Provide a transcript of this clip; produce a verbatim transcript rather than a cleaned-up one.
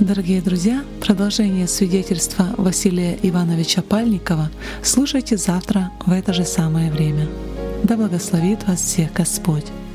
Дорогие друзья, продолжение свидетельства Василия Ивановича Пальникова слушайте завтра в это же самое время. Да благословит вас всех Господь!